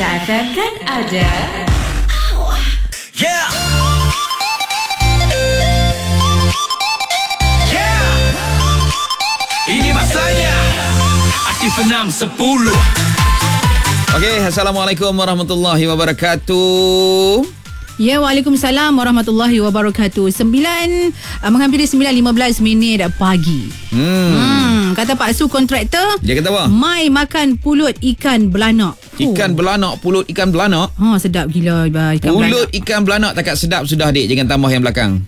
Aisyah FM kan ada. Yeah. Yeah. Ini masanya Aktif 610. Okey, Assalamualaikum warahmatullahi wabarakatuh. Ya, Waalaikumsalam warahmatullahi wabarakatuh. 9 menghampiri 9.15 minit pagi. Kata Pak Su kontraktor. Dia kata apa? Mai makan pulut ikan belanak. Ikan belanak, pulut ikan belanak. Sedap gila ikan Pulut belanak. ikan belanak takat sedap sudah, dik. Jangan tambah yang belakang.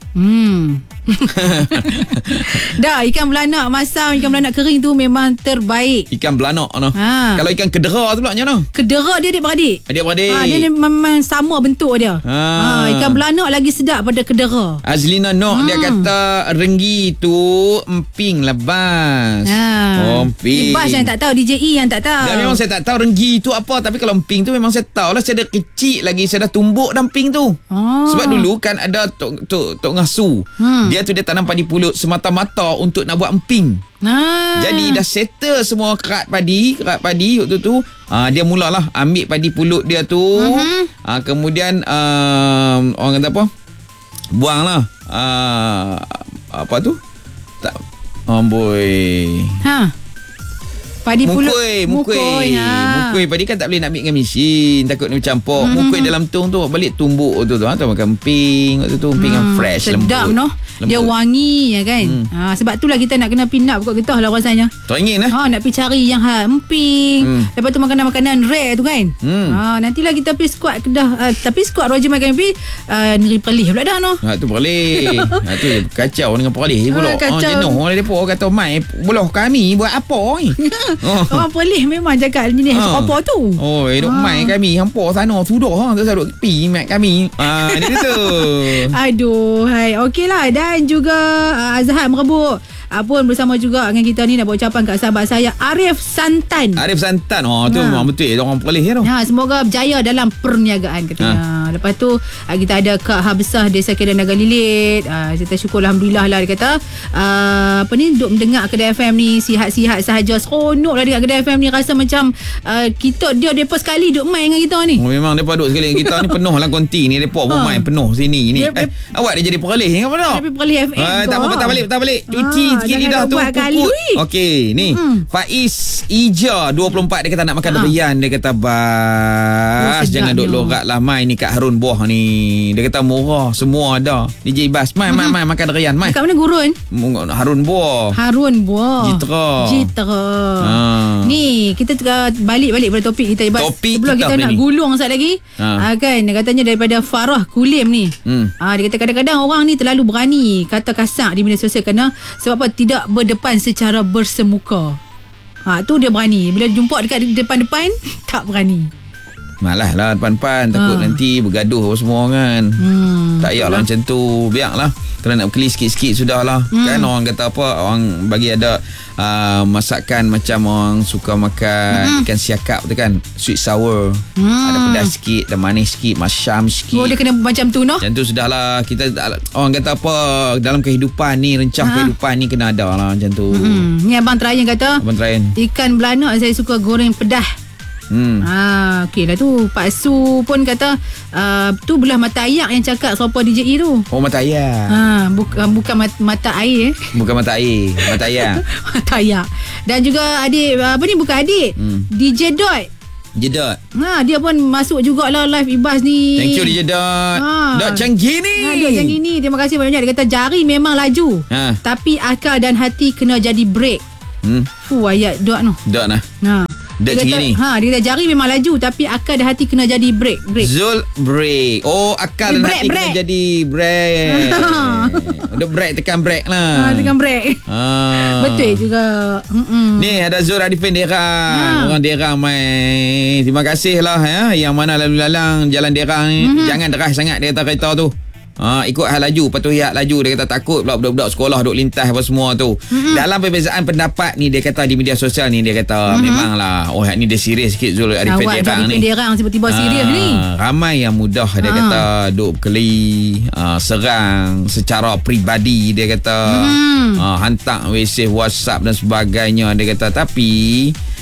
Dah, ikan belanak masam, ikan belanak kering tu memang terbaik. Ikan belanak no. Ha. Kalau ikan kedera tu pula macam mana? Kedera dia adik-beradik. Adik-beradik. Dia memang sama bentuk dia. Ikan belanak lagi sedap pada kedera. Azlina Nok dia kata renggi tu emping lah bas. Oh, emping. Bas yang tak tahu, DJE yang tak tahu. Dan memang saya tak tahu renggi tu apa. Tapi kalau emping tu memang saya tahu lah. Saya dah kecil lagi, saya dah tumbuk dah emping tu. Sebab dulu kan ada Tok Ngasu. Dia tu dia tanam padi pulut semata-mata untuk nak buat emping. Jadi dah settle semua kerat padi waktu tu. Dia mulalah ambil padi pulut dia tu. Kemudian orang kata apa? Buang lah. Apa tu? Tak. Amboi. Padi pulut. Mukui. Padi kan tak boleh nak ambil dengan mesin. Takut dia bercampur. Mukui dalam tong tu balik tumbuk tu. Tu makan emping. Waktu tu emping yang fresh, sedap lembut. Dia wangi ya kan. Sebab itulah kita nak kena pinap buka getah lah rasanya. Tak ingin lah. Nak pergi cari yang emping. Lepas tu makanan-makanan rare tu kan. Nantilah kita pergi squad kedah. Tapi squad Roger makan pergi Negeri Perlis pula dah no. Tu Perlis. Tu kacau dengan Perlis pula. Jenuh orang depa kata mai belah kami buat apa ni. Orang Perlis memang cakap jenis apa tu. Duk mai kami hampa sana sudah tu duk pi mat kami. Dia tu. Aduh, hai. Okeylah, dan juga Azhar merebut pun bersama juga dengan kita ni nak buat ucapan kat sahabat saya Arif Santan. Tu memang betul orang Perlis tu. Semoga berjaya dalam perniagaan katanya. Lepas tu kita ada Kak Habsah Desa Kedah Naga Lilit. Kita syukur alhamdulillah lah, dia kata duk mendengar Kedah FM ni sihat-sihat sahaja. Seronok lah dekat Kedah FM ni, rasa macam kita depa sekali duk main dengan kita ni. Memang depa duk sekali dengan kita ni, penuh lah konti ni, depa pun main penuh sini ni. Awak dia jadi Perlis ni apa dah? Tapi Perlis FM tak apa, patah balik. Cuci sikit lidah tu. Okey, ni Faiz Ija 24 dia kata nak makan durian. Dia kata bas jangan duk lorat lah mai ni kat Harun Buah ni. Dia kata murah, semua ada. DJ Bas mai makan durian mai. Kat mana Gurun? Harun Buah. Jitra. Ni kita balik pada topik kita Ibas. Sebelum kita nak gulung sekejap lagi. Kan katanya daripada Farah Kulim ni. Dia kata kadang-kadang orang ni terlalu berani kata kasar di media sosial kerana sebab apa, tidak berdepan secara bersemuka. Tu dia berani. Bila jumpa dekat depan-depan tak berani. Malah lah depan-depan. Takut nanti bergaduh semua kan. Tak payahlah macam tu. Biarlah. Kalau nak berkelis sikit-sikit sudahlah. Kan orang kata apa, orang bagi ada masakan macam orang suka makan ikan siakap tu kan, sweet sour, ada pedas sikit, ada manis sikit, masam sikit. Dia kena macam tu no. Macam tu sudahlah. Kita orang kata apa, dalam kehidupan ni, rencah kehidupan ni kena ada lah macam tu. Ni Abang Trayan kata, ikan belanak saya suka goreng pedas. Okey lah tu. Pak Su pun kata tu belah mata ayak yang cakap siapa DJE tu. Mata ayak. Bukan mata air. Bukan mata air, mata ayak. Mata ayak. Dan juga adik bukan adik, DJ Dot. Jedot. Dia pun masuk jugalah live Ibas ni. Thank you DJ Dot. Dot canggih ni. Dot canggih ni. Terima kasih banyak. Dia kata jari memang laju, tapi akal dan hati kena jadi break. Ayat Dot no. Dot nah. Dia kata, ni. Dia kata jari memang laju tapi akal dan hati kena jadi break. Zul break. Akal dan hati kena jadi break. Udah break, tekan break lah. Tekan break. Betul juga. Ni ada Zul Arifin Derang. Orang Derang mai. Terima kasih lah yang mana lalu lalang jalan Derang ni. Jangan deras sangat dia kata kereta tu. Ikut hal laju, patuhi hak laju. Dia kata takut pula budak-budak sekolah duk lintas apa semua tu. Dalam perbezaan pendapat ni, dia kata di media sosial ni, dia kata memanglah ni dia serius sikit Zul Arifin Derang ni. Derang tiba-tiba serius ni. Ramai yang mudah dia kata duk berkeli, serang secara peribadi, dia kata hantar mesej WhatsApp dan sebagainya. Dia kata tapi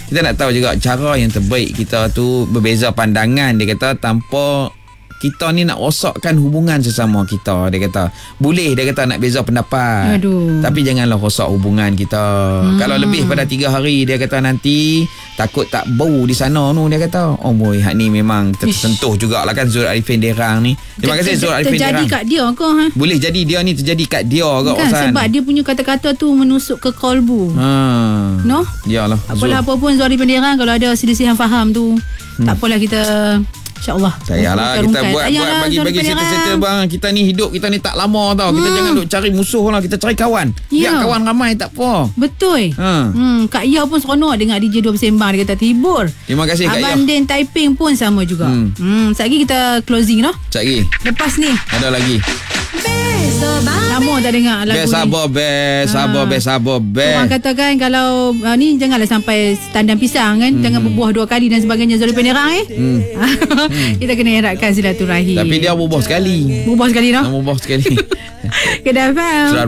kita nak tahu juga cara yang terbaik kita tu berbeza pandangan. Dia kata tanpa kita ni nak rosakkan hubungan sesama kita. Dia kata boleh, dia kata nak beza pendapat. Aduh. Tapi janganlah rosak hubungan kita. Kalau lebih pada 3 hari, dia kata nanti takut tak bau di sana tu. Dia kata oh boy, hak ni memang tersentuh jugalah kan Zul Arifin Derang ni. Terima kasih Zul Arifin Derang. Terjadi kat dia ke Boleh jadi dia ni terjadi kat dia ke kan, sebab dia punya kata-kata tu menusuk ke kolbu. No? Yalah. Apalah apa pun Zul Arifin Derang, kalau ada selisihan faham tu tak apalah, kita InsyaAllah. Sayanglah kita buat bagi cerita-cerita bang. Kita ni hidup kita ni tak lama tau. Kita jangan duk cari musuh lah. Kita cari kawan. Biar kawan ramai tak apa. Betul. Kak Ia pun seronok dengar DJ 2 bersembang. Dia kata hibur. Terima kasih Kak Ia. Abang Den Taiping pun sama juga. Sekejap lagi kita closing no. Sekejap lagi. Lepas ni ada lagi. Lama tak dengar lagu ni. Sabar. Orang kata kan kalau ni janganlah sampai tandan pisang kan. Jangan berbuah 2 kali dan sebagainya. Zul Arifin Derang kita kena eratkan silaturahim. Tapi dia berbuah sekali. Berbuah sekali no. Berbuah sekali. Kedah FM.